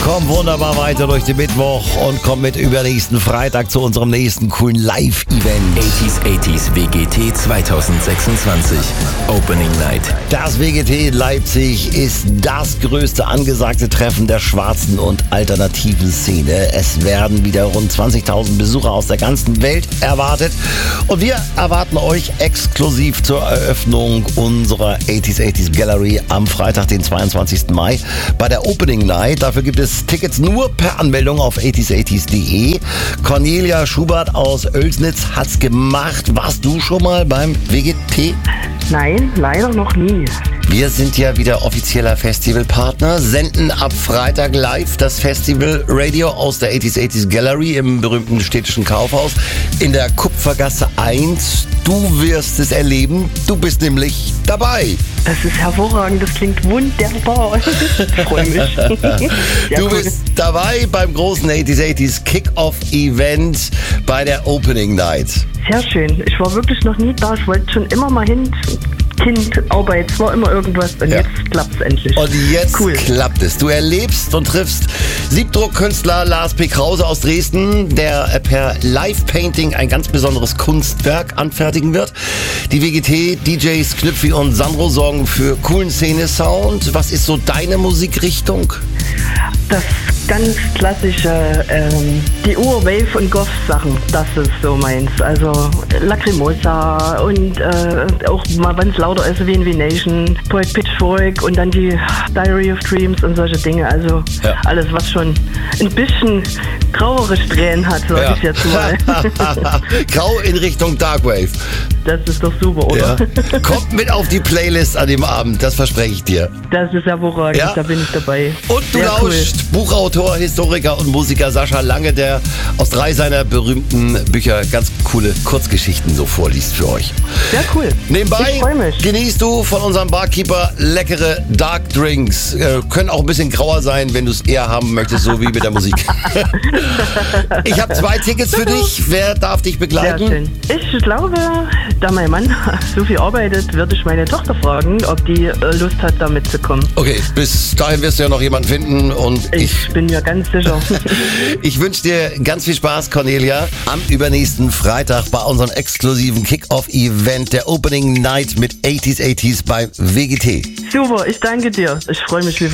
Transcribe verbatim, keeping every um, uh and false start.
Komm wunderbar weiter durch den Mittwoch und komm mit übernächsten Freitag zu unserem nächsten coolen Live-Event. achtziger achtziger W G T zweitausendsechsundzwanzig Opening Night. Das W G T Leipzig ist das größte angesagte Treffen der schwarzen und alternativen Szene. Es werden wieder rund zwanzigtausend Besucher aus der ganzen Welt erwartet. Und wir erwarten euch exklusiv zur Eröffnung unserer achtziger achtziger Gallery am Freitag, den zweiundzwanzigsten Mai, bei der Opening Night. Dafür gibt es Tickets nur per Anmeldung auf achtziger achtziger punkt de. Cornelia Schubert aus Oelsnitz hat's gemacht. Warst du schon mal beim W G T? Nein, leider noch nie. Wir sind ja wieder offizieller Festivalpartner, senden ab Freitag live das Festival Radio aus der achtziger achtziger Gallery im berühmten städtischen Kaufhaus in der Kupfergasse eins. Du wirst es erleben, du bist nämlich dabei. Das ist hervorragend, das klingt wunderbar. Ich freue mich. Ja, du cool. bist dabei beim großen achtziger achtziger Kick-Off-Event bei der Opening Night. Sehr schön. Ich war wirklich noch nie da. Ich wollte schon immer mal hin. Kind, Arbeit, es war immer irgendwas und Ja. jetzt klappt es endlich. Und jetzt Cool. klappt es. Du erlebst und triffst Siebdruckkünstler Lars P. Krause aus Dresden, der per Live-Painting ein ganz besonderes Kunstwerk anfertigen wird. Die W G T-D Js Knüpfi und Sandro sorgen für coolen Szene-Sound. Was ist so deine Musikrichtung? Das ganz klassische, ähm, die Ur-Wave- und Goth-Sachen, das ist so meins. Also Lacrimosa und äh, auch mal, wenn es lauter ist, wie Nation, Poet Pitchfork und dann die Diary of Dreams und solche Dinge. Also Ja. alles, was schon ein bisschen grauere Strähnen hat, sag ich jetzt mal. Grau in Richtung Darkwave. Das ist doch super, oder? Ja. Kommt mit auf die Playlist an dem Abend, das verspreche ich dir. Das ist hervorragend, Ja. da bin ich dabei. Und du Sehr lauscht Buchautor, Historiker und Musiker Sascha Lange, der aus drei seiner berühmten Bücher ganz coole Kurzgeschichten so vorliest für euch. Sehr cool. Nebenbei Ich freu mich. genießt du von unserem Barkeeper leckere Dark Drinks. Äh, können auch ein bisschen grauer sein, wenn du es eher haben möchtest, so wie mit der Musik. Ich habe zwei Tickets für dich. Wer darf dich Sehr begleiten? schön. Ich glaube, da mein Mann so viel arbeitet, würde ich meine Tochter fragen, ob die äh, Lust hat, da mitzukommen. Okay, bis dahin wirst du ja noch jemanden finden und ich, Ich bin mir ganz sicher. ich wünsche dir ganz viel Spaß, Cornelia, am übernächsten Freitag bei unserem exklusiven Kick-Off-Event der Opening Night mit achtziger achtziger beim W G T. Super, ich danke dir. Ich freue mich wie